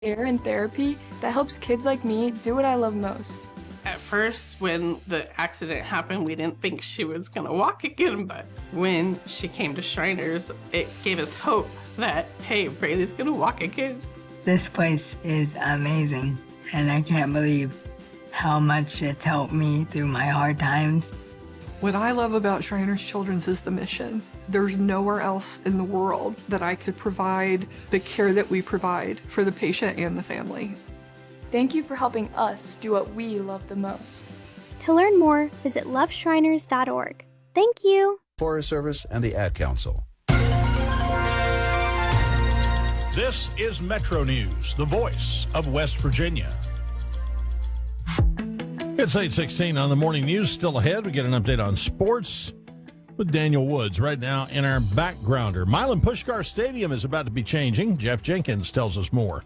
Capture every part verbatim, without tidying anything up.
care and therapy that helps kids like me do what I love most. At first, when the accident happened, we didn't think she was going to walk again, but when she came to Shriners, it gave us hope that, hey, Braylee's going to walk again. This place is amazing, and I can't believe how much it's helped me through my hard times. What I love about Shriners Children's is the mission. There's nowhere else in the world that I could provide the care that we provide for the patient and the family. Thank you for helping us do what we love the most. To learn more, visit love shriners dot org. Thank you. Forest Service and the Ad Council. This is Metro News, the voice of West Virginia. It's eight sixteen on the morning news. Still ahead, we get an update on sports with Daniel Woods. Right now in our backgrounder, Milan Puskar Stadium is about to be changing. Jeff Jenkins tells us more.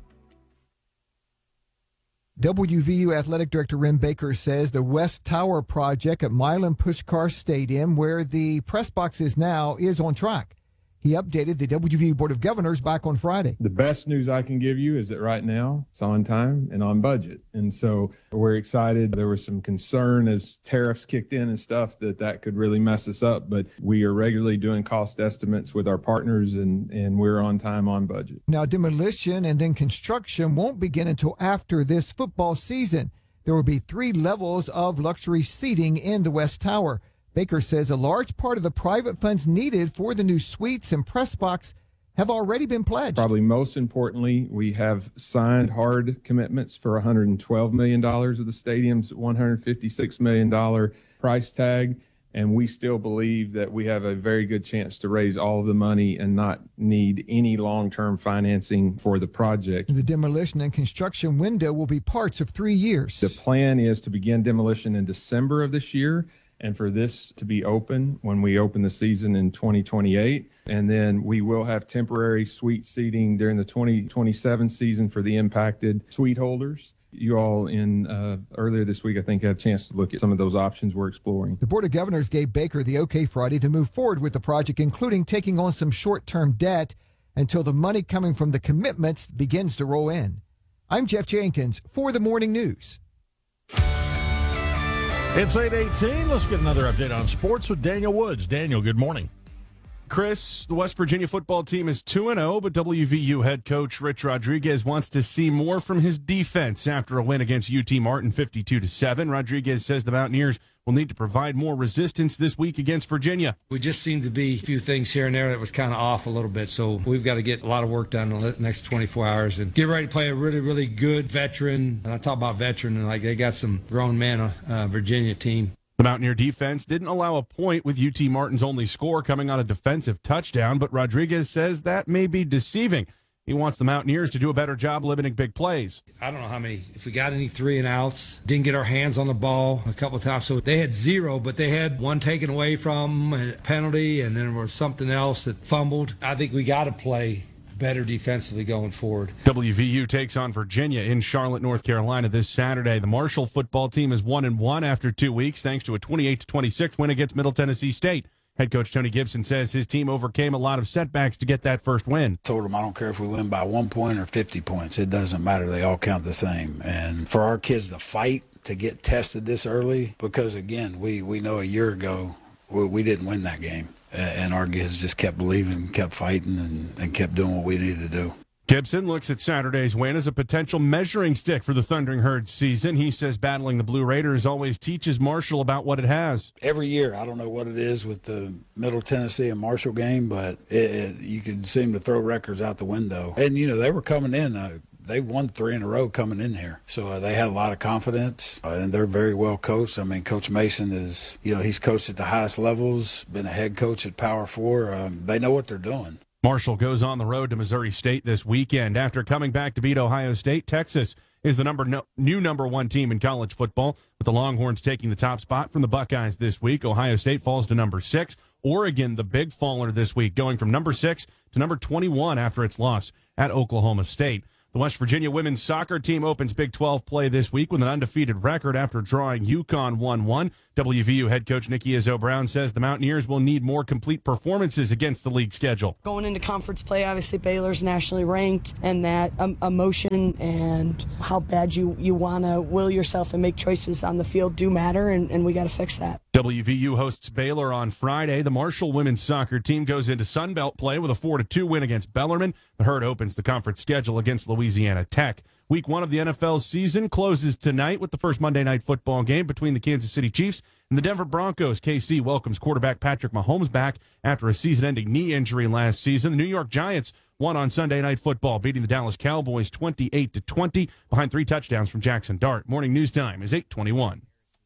W V U Athletic Director Ren Baker says the West Tower project at Milan Puskar Stadium, where the press box is now, is on track. He updated the W V U Board of Governors back on Friday. The best news I can give you is that right now it's on time and on budget. And so we're excited. There was some concern as tariffs kicked in and stuff that that could really mess us up. But we are regularly doing cost estimates with our partners, and, and we're on time, on budget. Now, demolition and then construction won't begin until after this football season. There will be three levels of luxury seating in the West Tower. Baker says a large part of the private funds needed for the new suites and press box have already been pledged. Probably most importantly, we have signed hard commitments for one hundred twelve million dollars of the stadium's one hundred fifty-six million dollars price tag, and we still believe that we have a very good chance to raise all of the money and not need any long-term financing for the project. The demolition and construction window will be parts of three years. The plan is to begin demolition in December of this year, and for this to be open when we open the season in twenty twenty-eight. And then we will have temporary suite seating during the twenty twenty-seven season for the impacted suite holders. You all in uh, earlier this week, I think, had a chance to look at some of those options we're exploring. The Board of Governors gave Baker the okay Friday to move forward with the project, including taking on some short-term debt until the money coming from the commitments begins to roll in. I'm Jeff Jenkins for the Morning News. It's eight eighteen. Let's get another update on sports with Daniel Woods. Daniel, good morning. Chris, the West Virginia football team is two and oh, but W V U head coach Rich Rodriguez wants to see more from his defense after a win against U T Martin fifty-two to seven. Rodriguez says the Mountaineers will need to provide more resistance this week against Virginia. We just seemed to be a few things here and there that was kind of off a little bit, so we've got to get a lot of work done in the next twenty-four hours and get ready to play a really, really good veteran. And I talk about veteran, and like they got some grown men on uh, Virginia team. The Mountaineer defense didn't allow a point with U T Martin's only score coming on a defensive touchdown, but Rodriguez says that may be deceiving. He wants the Mountaineers to do a better job limiting big plays. I don't know how many, if we got any three and outs, didn't get our hands on the ball a couple of times. So they had zero, but they had one taken away from a penalty, and then there was something else that fumbled. I think we got to play better defensively going forward. W V U takes on Virginia in Charlotte, North Carolina this Saturday. The Marshall football team is one and one after two weeks thanks to a twenty-eight to twenty-six win against Middle Tennessee State. Head coach Tony Gibson says his team overcame a lot of setbacks to get that first win. Told them I don't care if we win by one point or fifty points. It doesn't matter. They all count the same. And for our kids to fight to get tested this early, because, again, we, we know a year ago we, we didn't win that game. And our kids just kept believing, kept fighting, and, and kept doing what we needed to do. Gibson looks at Saturday's win as a potential measuring stick for the Thundering Herd season. He says battling the Blue Raiders always teaches Marshall about what it has. Every year, I don't know what it is with the Middle Tennessee and Marshall game, but it, it, you could seem to throw records out the window. And, you know, they were coming in. Uh, They won three in a row coming in here. So uh, they had a lot of confidence, uh, and they're very well coached. I mean, Coach Mason is, you know, he's coached at the highest levels, been a head coach at Power Four. Um, they know what they're doing. Marshall goes on the road to Missouri State this weekend. After coming back to beat Ohio State, Texas is the number no, new number one team in college football, with the Longhorns taking the top spot from the Buckeyes this week. Ohio State falls to number six. Oregon, the big faller this week, going from number six to number twenty-one after its loss at Oklahoma State. The West Virginia women's soccer team opens Big twelve play this week with an undefeated record after drawing UConn one one. W V U head coach Nikki Izzo Brown says the Mountaineers will need more complete performances against the league schedule. Going into conference play, obviously Baylor's nationally ranked, and that um, emotion and how bad you, you want to will yourself and make choices on the field do matter, and, and we got to fix that. W V U hosts Baylor on Friday. The Marshall women's soccer team goes into Sun Belt play with a four to two win against Bellarmine. The Herd opens the conference schedule against Louisiana Tech. Week one of the N F L season closes tonight with the first Monday Night Football game between the Kansas City Chiefs and the Denver Broncos. K C welcomes quarterback Patrick Mahomes back after a season-ending knee injury last season. The New York Giants won on Sunday Night Football, beating the Dallas Cowboys twenty-eight to twenty behind three touchdowns from Jackson Dart. Morning news time is eight twenty-one.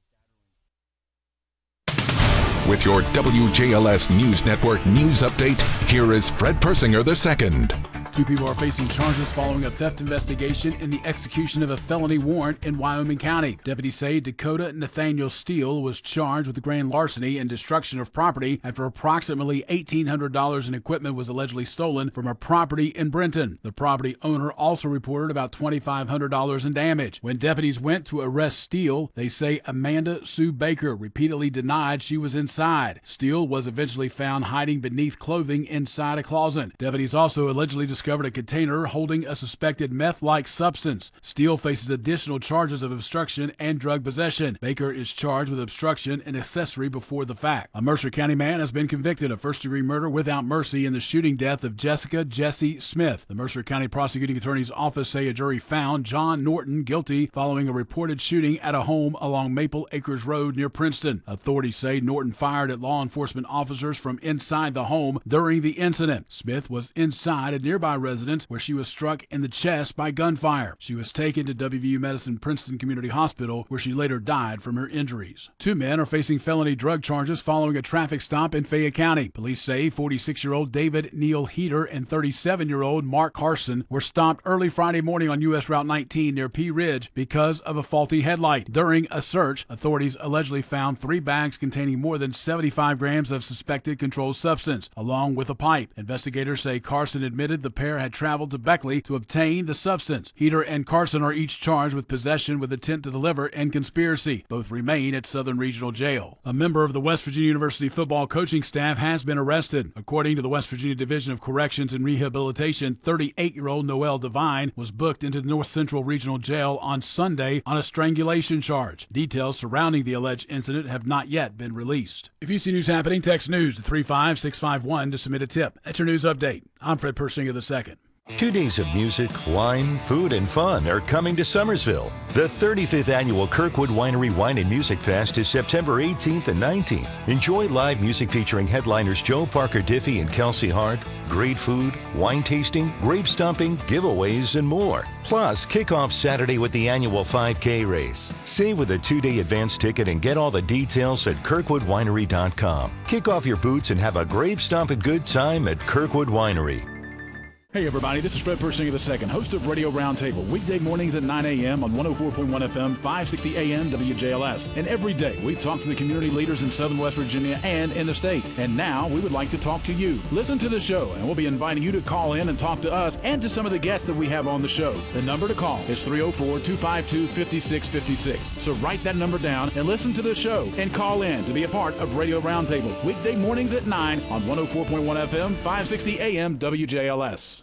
With your W J L S News Network news update, here is Fred Persinger the second. Two people are facing charges following a theft investigation in the execution of a felony warrant in Wyoming County. Deputies say Dakota Nathaniel Steele was charged with grand larceny and destruction of property after approximately eighteen hundred dollars in equipment was allegedly stolen from a property in Brenton. The property owner also reported about twenty-five hundred dollars in damage. When deputies went to arrest Steele, they say Amanda Sue Baker repeatedly denied she was inside. Steele was eventually found hiding beneath clothing inside a closet. Deputies also allegedly discovered discovered a container holding a suspected meth-like substance. Steele faces additional charges of obstruction and drug possession. Baker is charged with obstruction and accessory before the fact. A Mercer County man has been convicted of first-degree murder without mercy in the shooting death of Jessica Jesse Smith. The Mercer County Prosecuting Attorney's Office say a jury found John Norton guilty following a reported shooting at a home along Maple Acres Road near Princeton. Authorities say Norton fired at law enforcement officers from inside the home during the incident. Smith was inside a nearby residence where she was struck in the chest by gunfire. She was taken to W V U Medicine Princeton Community Hospital, where she later died from her injuries. Two men are facing felony drug charges following a traffic stop in Fayette County. Police say forty-six-year-old David Neal Heater and thirty-seven-year-old Mark Carson were stopped early Friday morning on U S Route nineteen near Pea Ridge because of a faulty headlight. During a search, authorities allegedly found three bags containing more than seventy-five grams of suspected controlled substance, along with a pipe. Investigators say Carson admitted the pair had traveled to Beckley to obtain the substance. Heater and Carson are each charged with possession with intent to deliver and conspiracy. Both remain at Southern Regional Jail. A member of the West Virginia University football coaching staff has been arrested. According to the West Virginia Division of Corrections and Rehabilitation, thirty-eight-year-old Noel Devine was booked into the North Central Regional Jail on Sunday on a strangulation charge. Details surrounding the alleged incident have not yet been released. If you see news happening, text news to three five six five one to submit a tip. That's your news update. I'm Fred Persinger the second. Two days of music, wine, food, and fun are coming to Summersville. The thirty-fifth Annual Kirkwood Winery Wine and Music Fest is September eighteenth and nineteenth. Enjoy live music featuring headliners Joe Parker Diffie and Kelsey Hart, great food, wine tasting, grape stomping, giveaways, and more. Plus, kick off Saturday with the annual five K race. Save with a two-day advance ticket and get all the details at kirkwood winery dot com. Kick off your boots and have a grape stomping good time at Kirkwood Winery. Hey everybody, this is Fred Persinger the second, host of Radio Roundtable, weekday mornings at nine a.m. on one oh four point one F M, five sixty A M W J L S. And every day we talk to the community leaders in Southern West Virginia and in the state. And now we would like to talk to you. Listen to the show, and we'll be inviting you to call in and talk to us and to some of the guests that we have on the show. The number to call is three oh four, two five two, five six five six. So write that number down and listen to the show and call in to be a part of Radio Roundtable, weekday mornings at nine on one oh four point one F M, five sixty A M W J L S.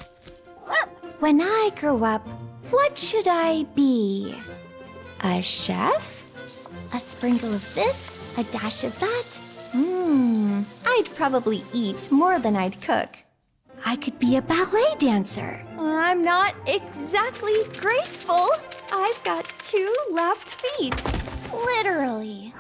When I grow up, what should I be? A chef? A sprinkle of this? A dash of that? Hmm, I'd probably eat more than I'd cook. I could be a ballet dancer. I'm not exactly graceful. I've got two left feet. Literally.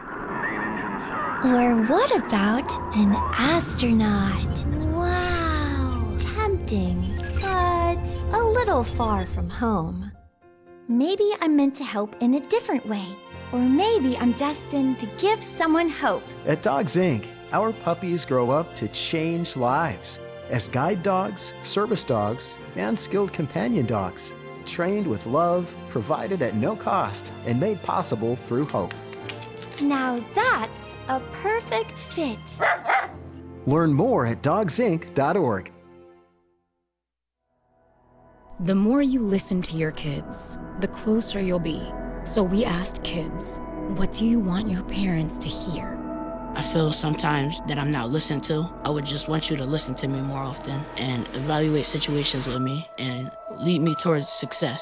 Or what about an astronaut? Wow, tempting. But a little far from home. Maybe I'm meant to help in a different way. Or maybe I'm destined to give someone hope. At Dogs Incorporated, our puppies grow up to change lives as guide dogs, service dogs, and skilled companion dogs, trained with love, provided at no cost, and made possible through hope. Now that's a perfect fit. Learn more at dogs inc dot org. The more you listen to your kids, the closer you'll be. So we asked kids, What do you want your parents to hear? I feel sometimes that I'm not listened to. I would just want you to listen to me more often and evaluate situations with me and lead me towards success.